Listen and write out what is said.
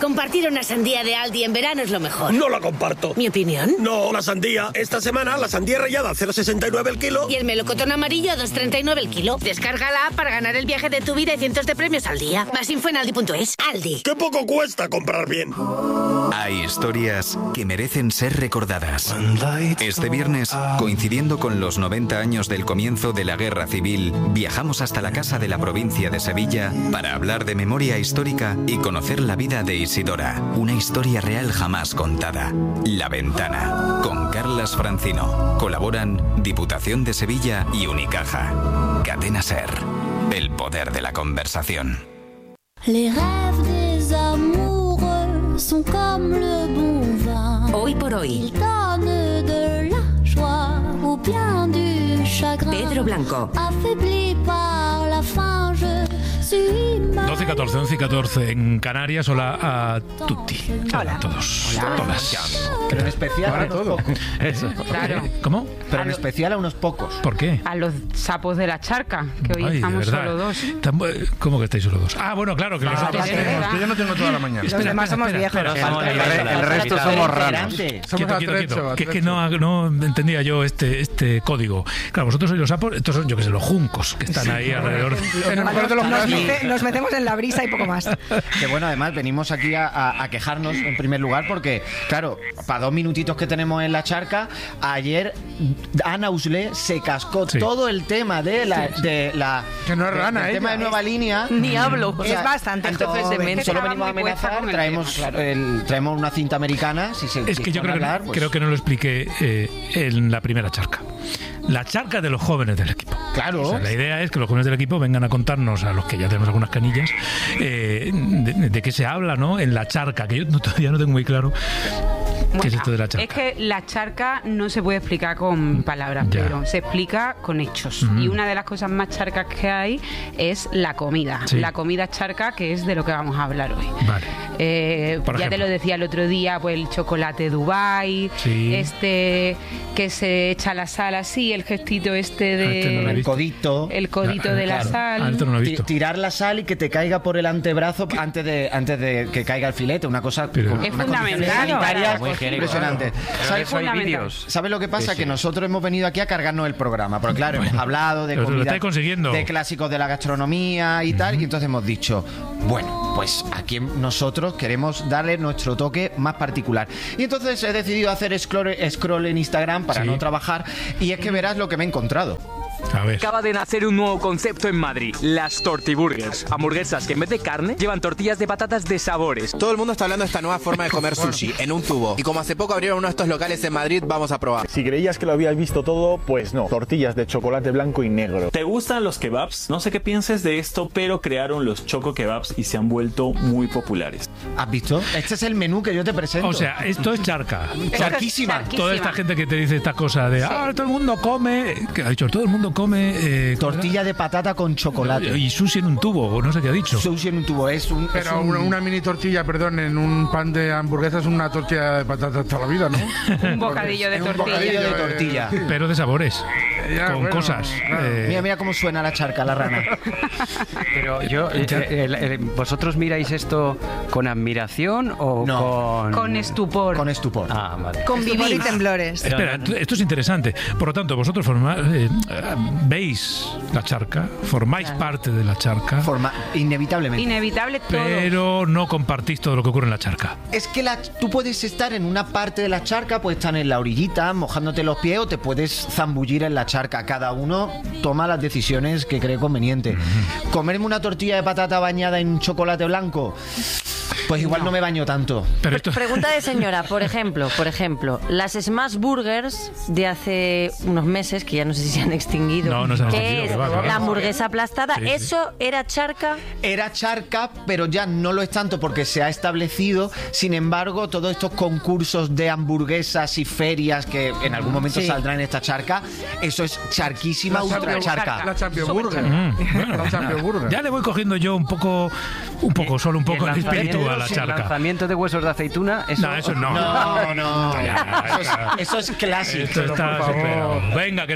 Compartir una sandía de Aldi en verano es lo mejor. No la comparto. ¿Mi opinión? No, la sandía. Esta semana la sandía rallada a 0,69 el kilo. Y el melocotón amarillo a 2,39 el kilo. Descarga la app para ganar el viaje de tu vida y cientos de premios al día. Más info en aldi.es. Aldi. ¡Qué poco cuesta comprar bien! Hay historias que merecen ser recordadas. Este viernes, coincidiendo con los 90 años del comienzo de la Guerra Civil, viajamos hasta la casa de la provincia de Sevilla para hablar de memoria histórica y conocer la vida de Isidora, una historia real jamás contada. La Ventana, con Carlas Francino. Colaboran Diputación de Sevilla y Unicaja. Cadena SER, el poder de la conversación. Hoy por hoy, Pedro Blanco. 12:14, 11:14 en Canarias. Hola a tutti. Hola a todos. Hola. Todas. Pero en especial a todo. Eso. Claro. ¿Cómo? Pero en especial a unos pocos. ¿Por qué? A los sapos de la charca, que hoy Ay, estamos de verdad. solo dos. ¿Cómo que estáis solo dos? Ah, bueno, claro, que los otros... que yo no tengo toda la mañana. Los demás somos viejos. El resto somos raros. Quieto. Que es que no entendía yo este código. Claro, vosotros sois los sapos, estos son, yo que sé, los juncos que están ahí alrededor. Nos metemos en la brisa y poco más. Que bueno, además venimos aquí a quejarnos en primer lugar porque, claro, para 2 minutitos que tenemos en la charca, ayer Ana Usle se cascó todo el tema de la que no es rana, el tema de Nueva Línea. Ni hablo. O sea, es bastante entonces joven. solo venimos a amenazar, traemos una cinta americana. Es que yo creo que no lo expliqué en la primera charca. La charca de los jóvenes del equipo. Claro. O sea, la idea es que los jóvenes del equipo vengan a contarnos, a los que ya tenemos algunas canillas, de qué se habla, ¿no? En la charca, que yo todavía no tengo muy claro qué es esto de la charca. Es que la charca no se puede explicar con palabras, pero se explica con hechos. Y una de las cosas más charcas que hay es la comida. Sí. La comida charca, que es de lo que vamos a hablar hoy. Vale. Ya te lo decía el otro día, pues el chocolate Dubai, que se echa la sal así, el gestito de el codito de la sal. No lo he visto. Tirar la sal y que te caiga por el antebrazo antes de que caiga el filete, una cosa es fundamental. Impresionante. ¿Sabes lo que pasa? Que nosotros hemos venido aquí a cargarnos el programa, porque claro, hemos hablado de comida, de clásicos de la gastronomía y tal, y entonces hemos dicho, bueno, pues aquí nosotros queremos darle nuestro toque más particular. Y entonces he decidido hacer scroll en Instagram para no trabajar, y es que verás lo que me he encontrado. Acaba de nacer un nuevo concepto en Madrid, las tortiburgers. Hamburguesas que en vez de carne llevan tortillas de patatas de sabores. Todo el mundo está hablando de esta nueva forma de comer sushi, en un tubo. Y como hace poco abrieron uno de estos locales en Madrid, vamos a probar. Si creías que lo habías visto todo, pues no. Tortillas de chocolate blanco y negro. ¿Te gustan los kebabs? No sé qué pienses de esto, pero crearon los choco kebabs y se han vuelto muy populares. ¿Has visto? Este es el menú que yo te presento. O sea, esto es charca. Charquísima. Toda esta gente que te dice esta cosa de todo el mundo come, que ha dicho, todo el mundo come tortilla de patata con chocolate y sushi en un tubo, o no sé qué ha dicho. Sushi en un tubo pero una mini tortilla, perdón, en un pan de hamburguesa es una tortilla de patata toda la vida, ¿no? Un bocadillo de tortilla. Un bocadillo de tortilla. Pero de sabores, con cosas. Claro. Mira cómo suena la charca, la rana. Pero ¿vosotros miráis esto con admiración o con estupor? Con estupor. Ah, vale. Con vivir y temblores. Espera, esto es interesante. Por lo tanto, vosotros veis la charca, formáis parte de la charca. Inevitablemente. Inevitable todo. Pero no compartís todo lo que ocurre en la charca. Es que tú puedes estar en una parte de la charca, puedes estar en la orillita, mojándote los pies, o te puedes zambullir en la charca. Cada uno toma las decisiones que cree conveniente. ¿Comerme una tortilla de patata bañada en chocolate blanco? Pues igual no me baño tanto. Pero esto... Pregunta de señora, por ejemplo, las Smash Burgers de hace unos meses, que ya no sé si se han extinguido, no se han que extinguido, es la hamburguesa aplastada, ¿eso era charca? Era charca, pero ya no lo es tanto porque se ha establecido. Sin embargo, todos estos concursos de hamburguesas y ferias que en algún momento saldrán en esta charca, eso es charquísima, ultra charca. La Champion Burger. La Champion Burger. Ya le voy cogiendo yo un poco el espíritu a la charca. El lanzamiento de huesos de aceituna, eso no. No. Eso es clásico. Esto está superado. Venga, que